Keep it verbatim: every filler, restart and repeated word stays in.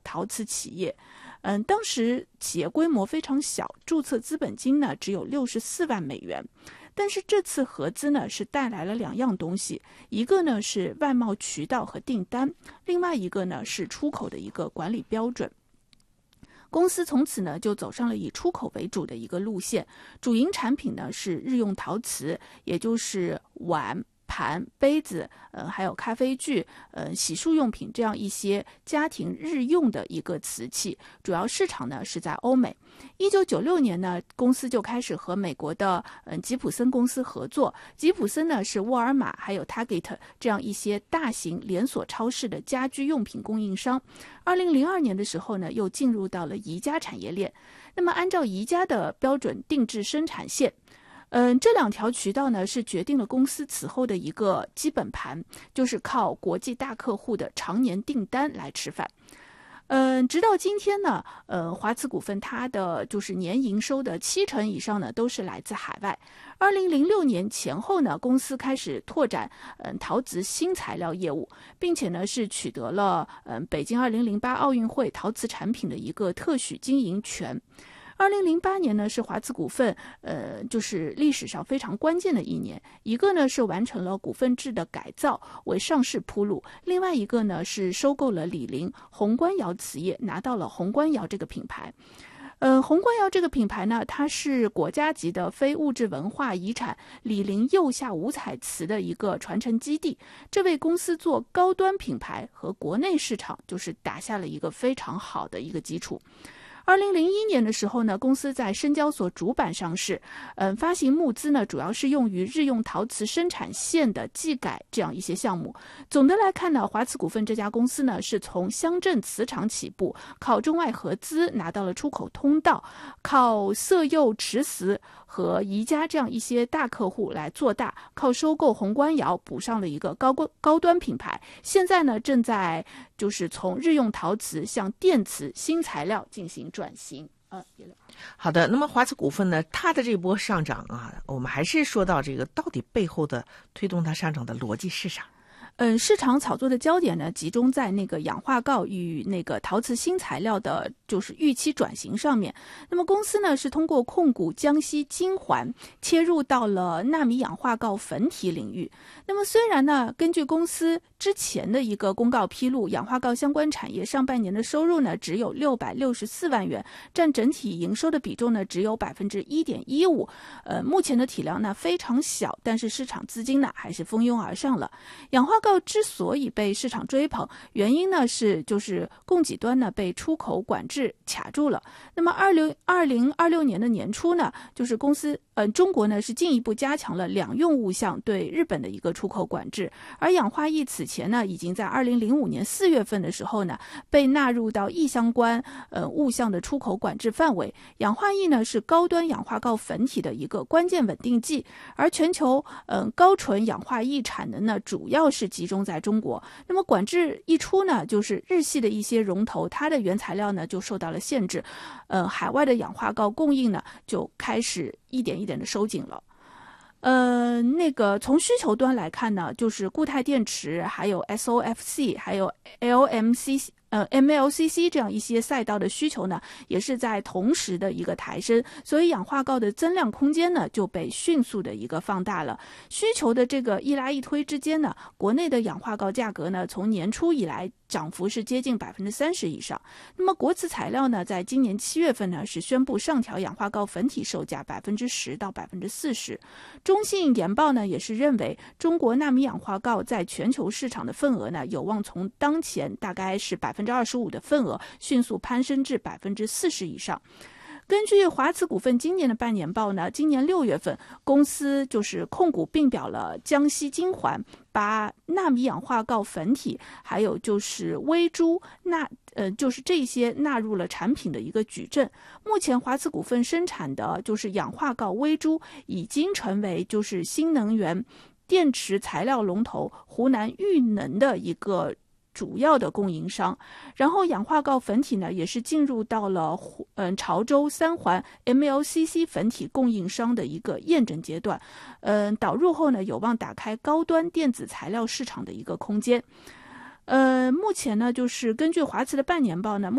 陶瓷企业。嗯，当时企业规模非常小，注册资本金呢只有六十四万美元。但是这次合资呢是带来了两样东西，一个呢是外贸渠道和订单，另外一个呢是出口的一个管理标准。公司从此呢就走上了以出口为主的一个路线，主营产品呢是日用陶瓷，也就是碗、盘、杯子，呃，还有咖啡具，呃，洗漱用品这样一些家庭日用的一个瓷器，主要市场呢是在欧美。一九九六年呢，公司就开始和美国的嗯、呃、吉普森公司合作。吉普森呢是沃尔玛还有 Target 这样一些大型连锁超市的家居用品供应商。二零零二年的时候呢，又进入到了宜家产业链。那么按照宜家的标准定制生产线。嗯，这两条渠道呢是决定了公司此后的一个基本盘，就是靠国际大客户的常年订单来吃饭。嗯，直到今天呢，呃，华慈股份它的就是年营收的七成以上呢都是来自海外。二零零六年前后呢，公司开始拓展嗯陶瓷新材料业务，并且呢是取得了嗯北京二零零八奥运会陶瓷产品的一个特许经营权。二零零八年呢是华慈股份呃就是历史上非常关键的一年，一个呢是完成了股份制的改造，为上市铺路，另外一个呢是收购了李宁红官窑瓷业，拿到了红官窑这个品牌。呃，红官窑这个品牌呢，它是国家级的非物质文化遗产李宁釉下五彩瓷的一个传承基地，这为公司做高端品牌和国内市场就是打下了一个非常好的一个基础。二零零一年的时候呢，公司在深交所主板上市，嗯，发行募资呢，主要是用于日用陶瓷生产线的技改这样一些项目。总的来看呢，华慈股份这家公司呢，是从乡镇瓷厂起步，靠中外合资拿到了出口通道，靠色釉瓷瓷和宜家这样一些大客户来做大，靠收购红官窑补上了一个高高端品牌。现在呢，正在就是从日用陶瓷向电瓷新材料进行转型。呃， 好的，那么华慈股份呢，它的这波上涨啊，我们还是说到这个到底背后的推动它上涨的逻辑是啥？ 嗯，市场炒作的焦点呢，集中在那个氧化锆与那个陶瓷新材料的，就是预期转型上面。那么公司呢，是通过控股江西金环切入到了纳米氧化锆粉体领域。那么虽然呢，根据公司之前的一个公告披露，氧化锆相关产业上半年的收入呢，只有六百六十四万元，占整体营收的比重呢，只有百分之一点一五。呃，目前的体量呢非常小，但是市场资金呢还是蜂拥而上了。氧化锆之所以被市场追捧，原因呢是就是供给端呢被出口管制卡住了。那么二零二零二六年的年初呢，就是公司呃中国呢是进一步加强了两用物项对日本的一个出口管制，而氧化铋此前呢已经在二零零五年四月份的时候呢被纳入到铋相关呃物项的出口管制范围。氧化铋呢是高端氧化锆粉体的一个关键稳定剂，而全球嗯、呃、高纯氧化铋产能呢主要是集中在中国。那么管制一出呢，就是日系的一些龙头，它的原材料呢就受到了限制，呃，海外的氧化锆供应呢就开始一点一点的收紧了。呃，那个从需求端来看呢，就是固态电池，还有 S O F C， 还有 L M C C。呃 ，M L C C 这样一些赛道的需求呢，也是在同时的一个抬升，所以氧化锆的增量空间呢就被迅速的一个放大了。需求的这个一拉一推之间呢，国内的氧化锆价格呢，从年初以来涨幅是接近百分之三十以上。那么国瓷材料呢，在今年七月份呢是宣布上调氧化锆粉体售价百分之十到百分之四十。中信研报呢也是认为，中国纳米氧化锆在全球市场的份额呢，有望从当前大概是百分之二十五的份额迅速攀升至百分之四十以上。根据华慈股份今年的半年报呢，今年六月份公司就是控股并表了江西金环，把纳米氧化锆粉体还有就是微珠纳呃就是这些纳入了产品的一个矩阵。目前华慈股份生产的就是氧化锆微珠已经成为就是新能源电池材料龙头湖南裕能的一个主要的供应商。然后氧化锆粉体呢也是进入到了嗯潮州三环 M L C C 粉体供应商的一个验证阶段。嗯，导入后呢有望打开高端电子材料市场的一个空间。呃，目前呢就是根据华慈的半年报呢。